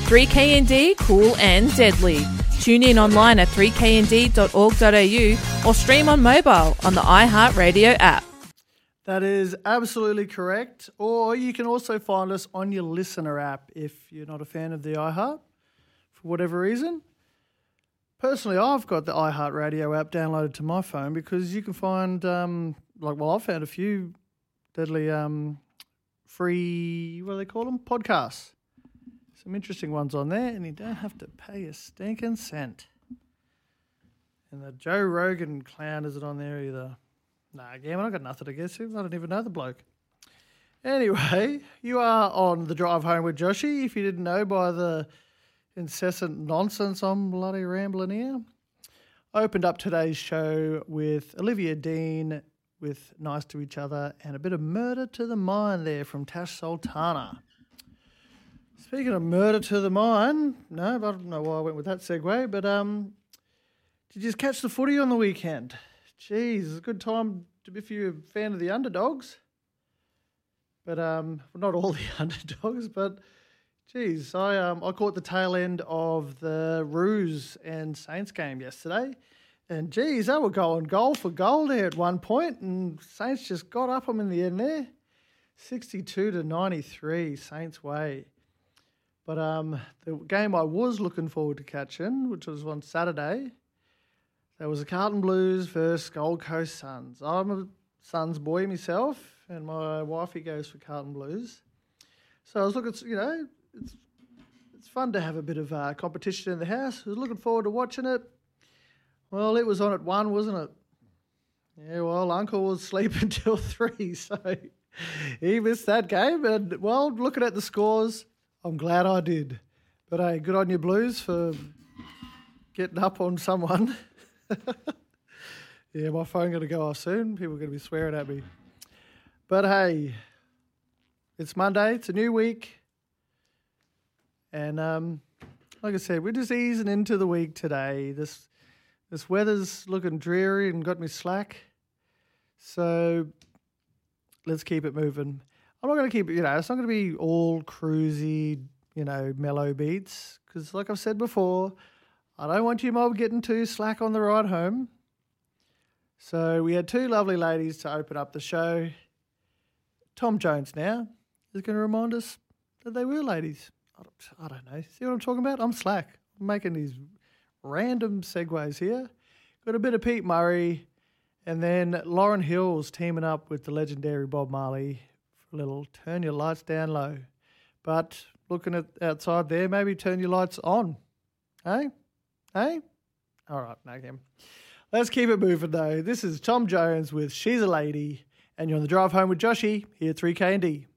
3KND, cool and deadly. Tune in online at 3knd.org.au or stream on mobile on the iHeartRadio app. That is absolutely correct. Or you can also find us on your listener app if you're not a fan of the iHeart for whatever reason. Personally, I've got the iHeartRadio app downloaded to my phone because you can find, I've found a few deadly free, what do they call them? Podcasts. Some interesting ones on there, and you don't have to pay a stinking cent. And the Joe Rogan clown isn't on there either. Nah, Gammon, I've got nothing to get to. I don't even know the bloke. Anyway, you are on the drive home with Joshy, if you didn't know by the incessant nonsense I'm bloody rambling here. I opened up today's show with Olivia Dean with Nice to Each Other and a bit of Murder to the Mind there from Tash Sultana. Speaking of Murder to the Mind, no, I don't know why I went with that segue, but did you just catch the footy on the weekend? Jeez, it's a good time if you're a fan of the underdogs. But not all the underdogs, but geez, I caught the tail end of the Roos and Saints game yesterday. And geez, they were going goal for goal there at one point, and Saints just got up them in the end there. 62-93, Saints way. But the game I was looking forward to catching, which was on Saturday, that was the Carlton Blues versus Gold Coast Suns. I'm a Suns boy myself, and my wifey goes for Carlton Blues. So I was looking, it's fun to have a bit of competition in the house. I was looking forward to watching it. Well, it was on at 1, wasn't it? Yeah, well, Uncle was sleeping till 3, so he missed that game. And, well, looking at the scores, I'm glad I did. But, hey, good on you, Blues, for getting up on someone. Yeah, my phone going to go off soon. People are going to be swearing at me. But, hey, it's Monday. It's a new week. And, like I said, we're just easing into the week today. This weather's looking dreary and got me slack. So let's keep it moving. I'm not going to keep it, it's not going to be all cruisy, mellow beats. Because like I've said before, I don't want you mob getting too slack on the ride home. So we had 2 lovely ladies to open up the show. Tom Jones now is going to remind us that they were ladies. I don't know. See what I'm talking about? I'm slack. I'm making these random segues here. Got a bit of Pete Murray, and then Lauren Hills teaming up with the legendary Bob Marley for a little Turn Your Lights Down Low. But looking at outside there, maybe turn your lights on. Hey? All right, no game. Let's keep it moving though. This is Tom Jones with She's a Lady, and you're on the drive home with Joshy here at 3KND.